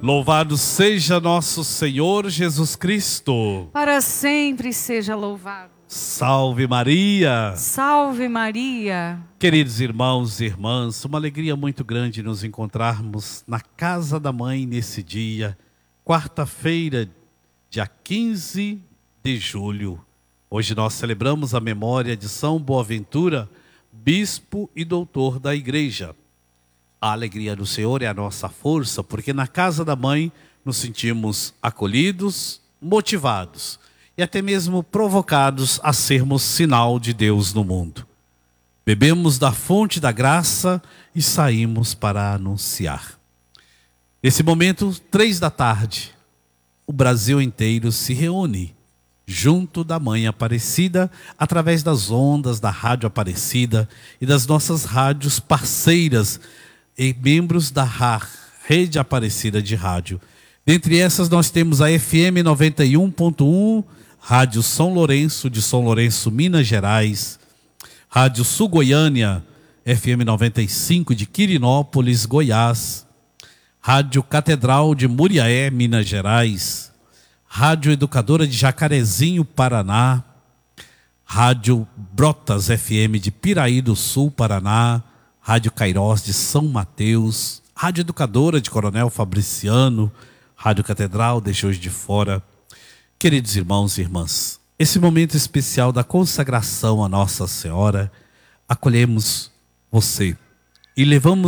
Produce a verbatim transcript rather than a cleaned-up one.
Louvado seja nosso Senhor Jesus Cristo. Para sempre seja louvado. Salve Maria. Salve Maria. Queridos irmãos e irmãs, uma alegria muito grande nos encontrarmos na casa da mãe nesse dia, quarta-feira, dia quinze de julho. Hoje nós celebramos a memória de São Boaventura, bispo e doutor da igreja. A alegria do Senhor é a nossa força, porque na casa da mãe nos sentimos acolhidos, motivados e até mesmo provocados a sermos sinal de Deus no mundo. Bebemos da fonte da graça e saímos para anunciar. Nesse momento, três da tarde, o Brasil inteiro se reúne junto da Mãe Aparecida, através das ondas da Rádio Aparecida e das nossas rádios parceiras e membros da R A R, Rede Aparecida de Rádio. Dentre essas nós temos a F M noventa e um ponto um, Rádio São Lourenço, de São Lourenço, Minas Gerais, Rádio Sul Goiânia, F M noventa e cinco de Quirinópolis, Goiás, Rádio Catedral de Muriaé, Minas Gerais, Rádio Educadora de Jacarezinho, Paraná, Rádio Brotas F M de Piraí do Sul, Paraná, Rádio Cairós de São Mateus, Rádio Educadora de Coronel Fabriciano, Rádio Catedral de Juiz de Fora. Queridos irmãos e irmãs, esse momento especial da consagração a Nossa Senhora, acolhemos você e levamos